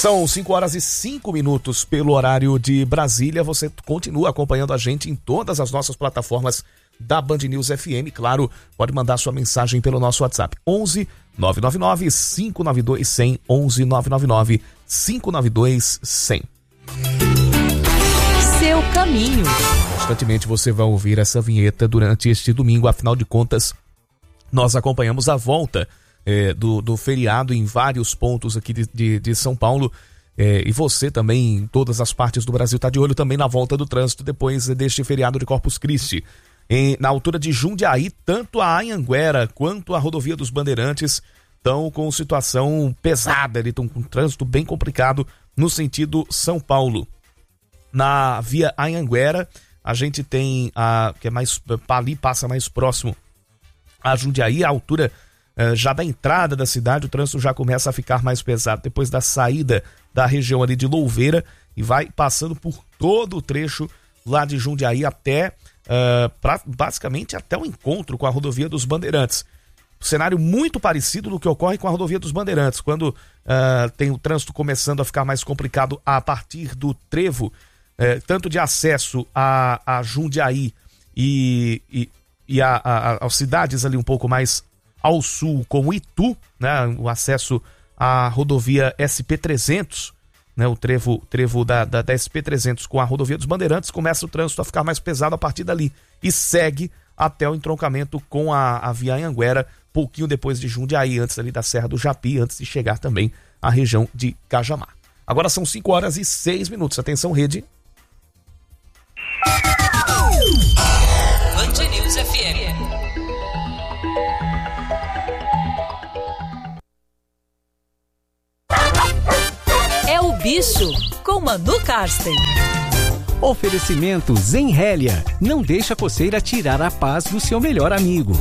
São 5h05 pelo horário de Brasília. Você continua acompanhando a gente em todas as nossas plataformas da Band News FM. Claro, pode mandar sua mensagem pelo nosso WhatsApp 11 999 592 100, 11 999 592 100. Seu caminho. Constantemente você vai ouvir essa vinheta durante este domingo. Afinal de contas, nós acompanhamos a volta do feriado em vários pontos aqui de São Paulo, e você também em todas as partes do Brasil está de olho também na volta do trânsito depois deste feriado de Corpus Christi. Na altura de Jundiaí, tanto a Anhanguera quanto a rodovia dos Bandeirantes estão com situação pesada, eles estão com um trânsito bem complicado no sentido São Paulo. Na via Anhanguera, a gente tem que é mais ali, passa mais próximo a Jundiaí, a altura já da entrada da cidade, o trânsito já começa a ficar mais pesado depois da saída da região ali de Louveira e vai passando por todo o trecho lá de Jundiaí até basicamente até o encontro com a rodovia dos Bandeirantes. Um cenário muito parecido do que ocorre com a rodovia dos Bandeirantes, quando tem o trânsito começando a ficar mais complicado a partir do trevo, tanto de acesso a Jundiaí e às cidades ali um pouco mais ao sul, como Itu, né, o acesso à rodovia SP-300, né, o trevo da SP-300 com a rodovia dos Bandeirantes, começa o trânsito a ficar mais pesado a partir dali e segue até o entroncamento com a via Anhanguera, pouquinho depois de Jundiaí, antes ali da Serra do Japi, antes de chegar também à região de Cajamar. Agora são 5h06. Atenção, rede. Band News FM. É o Bicho, com Manu Karsten. Oferecimento Zenrélia. Não deixa a coceira tirar a paz do seu melhor amigo.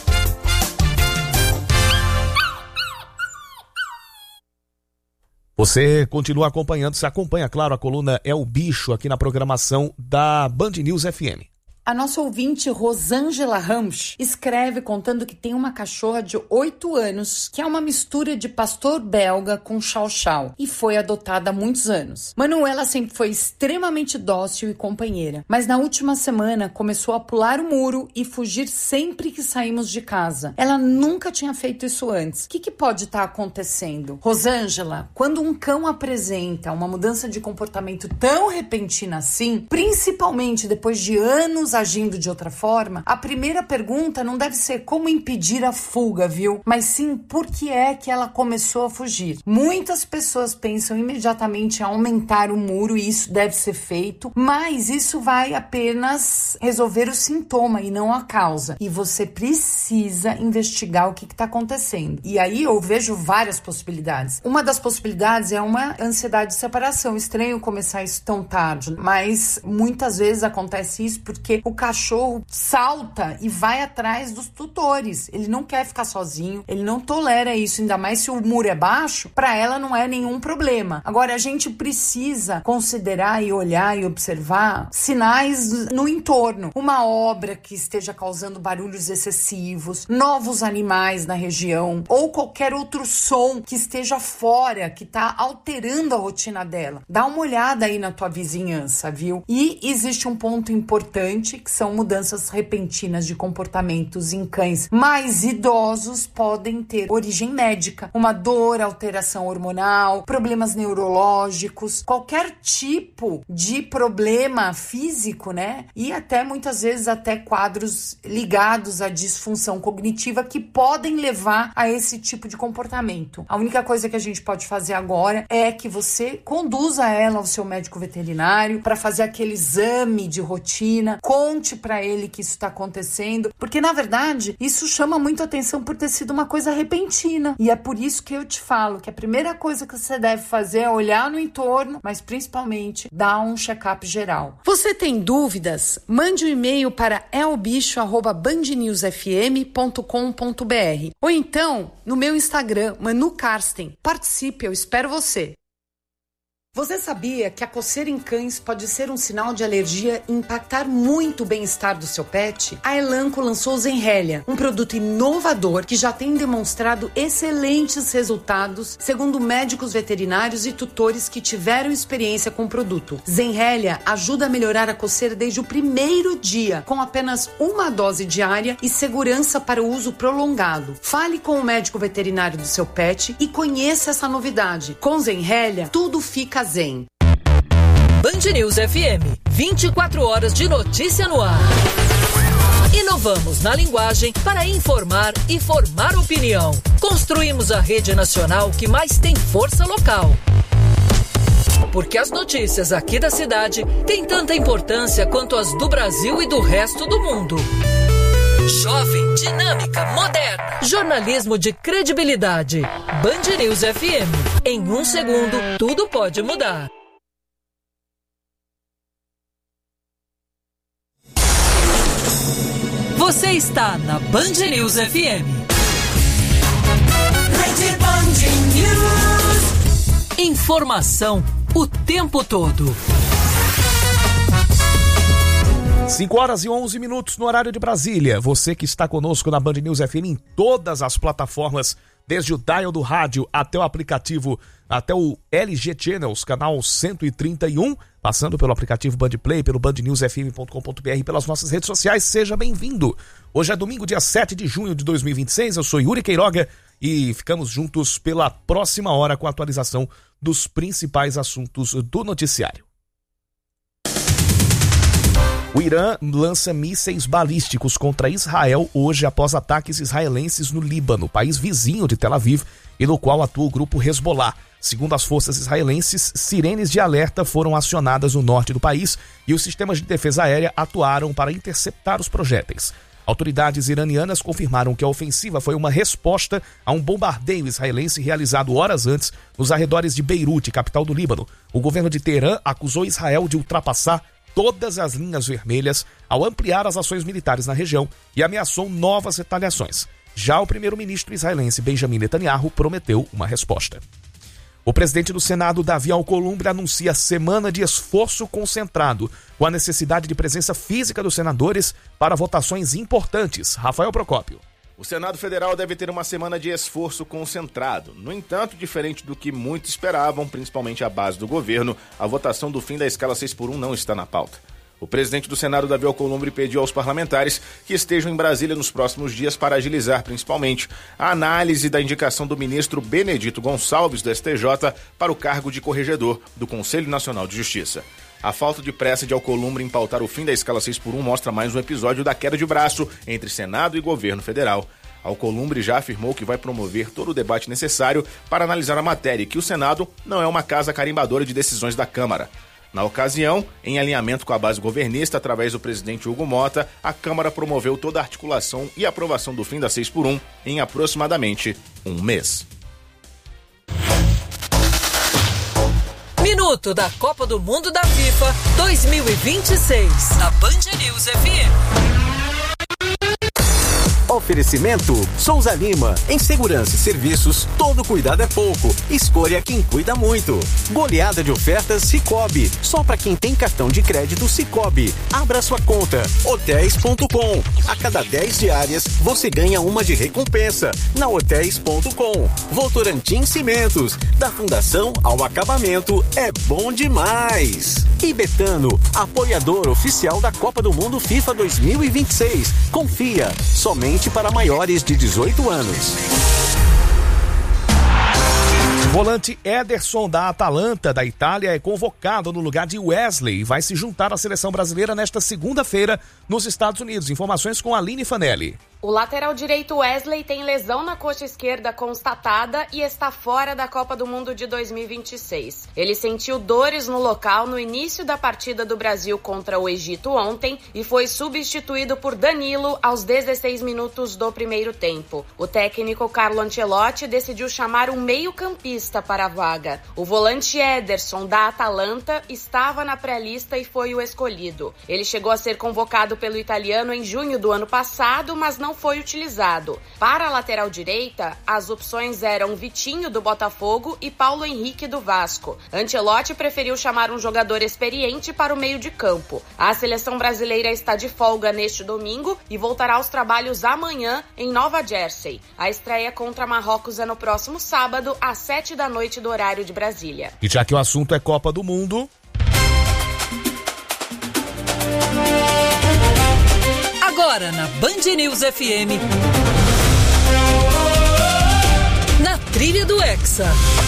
Você continua acompanhando, se acompanha, claro, a coluna É o Bicho aqui na programação da Band News FM. A nossa ouvinte Rosângela Ramos escreve contando que tem uma cachorra de 8 anos, que é uma mistura de pastor belga com chow-chow, e foi adotada há muitos anos. Manuela sempre foi extremamente dócil e companheira, mas na última semana começou a pular o muro e fugir sempre que saímos de casa. Ela nunca tinha feito isso antes. O que pode estar acontecendo? Rosângela, quando um cão apresenta uma mudança de comportamento tão repentina assim, principalmente depois de anos agindo de outra forma, a primeira pergunta não deve ser como impedir a fuga, viu? Mas sim, por que é que ela começou a fugir? Muitas pessoas pensam imediatamente em aumentar o muro e isso deve ser feito, mas isso vai apenas resolver o sintoma e não a causa. E você precisa investigar o que está acontecendo. E aí eu vejo várias possibilidades. Uma das possibilidades é uma ansiedade de separação. Estranho começar isso tão tarde, mas muitas vezes acontece isso porque o cachorro salta e vai atrás dos tutores. Ele não quer ficar sozinho, ele não tolera isso, ainda mais se o muro é baixo, para ela não é nenhum problema. Agora, a gente precisa considerar e olhar e observar sinais no entorno. Uma obra que esteja causando barulhos excessivos, novos animais na região, ou qualquer outro som que esteja fora, que está alterando a rotina dela. Dá uma olhada aí na tua vizinhança, viu? E existe um ponto importante, que são mudanças repentinas de comportamentos em cães mais idosos, podem ter origem médica, uma dor, alteração hormonal, problemas neurológicos, qualquer tipo de problema físico, né? E até muitas vezes até quadros ligados à disfunção cognitiva que podem levar a esse tipo de comportamento. A única coisa que a gente pode fazer agora é que você conduza ela ao seu médico veterinário para fazer aquele exame de rotina, conte para ele que isso está acontecendo, porque na verdade isso chama muito atenção por ter sido uma coisa repentina, e é por isso que eu te falo que a primeira coisa que você deve fazer é olhar no entorno, mas principalmente dar um check-up geral. Você tem dúvidas? Mande um e-mail para elbicho@bandnewsfm.com.br ou então no meu Instagram, Manu Karsten. Participe, eu espero você. Você sabia que a coceira em cães pode ser um sinal de alergia e impactar muito o bem-estar do seu pet? A Elanco lançou o Zenrelia, um produto inovador que já tem demonstrado excelentes resultados, segundo médicos veterinários e tutores que tiveram experiência com o produto. Zenrelia ajuda a melhorar a coceira desde o primeiro dia, com apenas uma dose diária e segurança para o uso prolongado. Fale com o médico veterinário do seu pet e conheça essa novidade. Com Zenrelia, tudo fica zen. Band News FM, 24 horas de notícia no ar. Inovamos na linguagem para informar e formar opinião. Construímos a rede nacional que mais tem força local. Porque as notícias aqui da cidade têm tanta importância quanto as do Brasil e do resto do mundo. Jovem, dinâmica, moderna. Jornalismo de credibilidade. Band News FM. Em um segundo, tudo pode mudar. Você está na Band News FM. Rede Band News. Informação o tempo todo. 5 horas e 11 minutos no horário de Brasília. Você que está conosco na Band News FM em todas as plataformas, desde o dial do rádio até o aplicativo, até o LG Channels, canal 131, passando pelo aplicativo Band Play, pelo bandnewsfm.com.br e pelas nossas redes sociais. Seja bem-vindo. Hoje é domingo, dia 7 de junho de 2026. Eu sou Yuri Queiroga e ficamos juntos pela próxima hora com a atualização dos principais assuntos do noticiário. O Irã lança mísseis balísticos contra Israel hoje após ataques israelenses no Líbano, país vizinho de Tel Aviv, e no qual atua o grupo Hezbollah. Segundo as forças israelenses, sirenes de alerta foram acionadas no norte do país e os sistemas de defesa aérea atuaram para interceptar os projéteis. Autoridades iranianas confirmaram que a ofensiva foi uma resposta a um bombardeio israelense realizado horas antes nos arredores de Beirute, capital do Líbano. O governo de Teherã acusou Israel de ultrapassar todas as linhas vermelhas ao ampliar as ações militares na região e ameaçou novas retaliações. Já o primeiro-ministro israelense Benjamin Netanyahu prometeu uma resposta. O presidente do Senado, Davi Alcolumbre, anuncia semana de esforço concentrado, com a necessidade de presença física dos senadores para votações importantes. Rafael Procópio. O Senado Federal deve ter uma semana de esforço concentrado. No entanto, diferente do que muitos esperavam, principalmente a base do governo, a votação do fim da escala 6x1 não está na pauta. O presidente do Senado, Davi Alcolumbre, pediu aos parlamentares que estejam em Brasília nos próximos dias para agilizar, principalmente, a análise da indicação do ministro Benedito Gonçalves, do STJ, para o cargo de corregedor do Conselho Nacional de Justiça. A falta de pressa de Alcolumbre em pautar o fim da escala 6x1 mostra mais um episódio da queda de braço entre Senado e governo federal. Alcolumbre já afirmou que vai promover todo o debate necessário para analisar a matéria e que o Senado não é uma casa carimbadora de decisões da Câmara. Na ocasião, em alinhamento com a base governista, através do presidente Hugo Mota, a Câmara promoveu toda a articulação e aprovação do fim da 6x1 em aproximadamente um mês. Minuto da Copa do Mundo da FIFA 2026. Na Band News FM. Oferecimento Souza Lima. Em segurança e serviços, todo cuidado é pouco. Escolha quem cuida muito. Goleada de ofertas Sicoob. Só para quem tem cartão de crédito Sicoob. Abra sua conta. Hotéis.com. A cada 10 diárias, você ganha uma de recompensa. Na Hotéis.com. Votorantim Cimentos. Da fundação ao acabamento, é bom demais. E Betano, apoiador oficial da Copa do Mundo FIFA 2026. Confia. Somente para maiores de 18 anos. Volante Ederson da Atalanta da Itália é convocado no lugar de Wesley e vai se juntar à seleção brasileira nesta segunda-feira nos Estados Unidos. Informações com Aline Fanelli. O lateral direito Wesley tem lesão na coxa esquerda constatada e está fora da Copa do Mundo de 2026. Ele sentiu dores no local no início da partida do Brasil contra o Egito ontem e foi substituído por Danilo aos 16 minutos do primeiro tempo. O técnico Carlo Ancelotti decidiu chamar um meio-campista para a vaga. O volante Ederson da Atalanta estava na pré-lista e foi o escolhido. Ele chegou a ser convocado pelo italiano em junho do ano passado, mas não não foi utilizado. Para a lateral direita, as opções eram Vitinho, do Botafogo, e Paulo Henrique, do Vasco. Ancelotti preferiu chamar um jogador experiente para o meio de campo. A seleção brasileira está de folga neste domingo e voltará aos trabalhos amanhã em Nova Jersey. A estreia contra Marrocos é no próximo sábado, às 7h do horário de Brasília. E já que o assunto é Copa do Mundo... Agora na Band News FM, na Trilha do Hexa.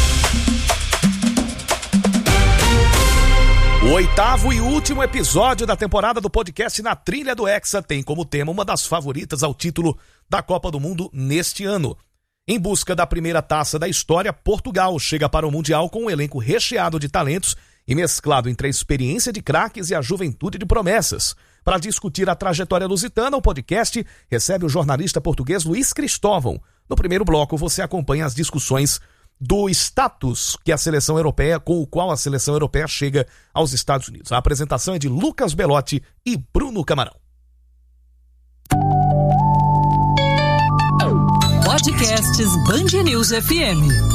O 8º e último episódio da temporada do podcast Na Trilha do Hexa tem como tema uma das favoritas ao título da Copa do Mundo neste ano. Em busca da primeira taça da história, Portugal chega para o Mundial com um elenco recheado de talentos e mesclado entre a experiência de craques e a juventude de promessas. Para discutir a trajetória lusitana, o podcast recebe o jornalista português Luiz Cristóvão. No primeiro bloco, você acompanha as discussões do status que a seleção europeia, com o qual a seleção europeia chega aos Estados Unidos. A apresentação é de Lucas Belotti e Bruno Camarão. Podcasts Band News FM.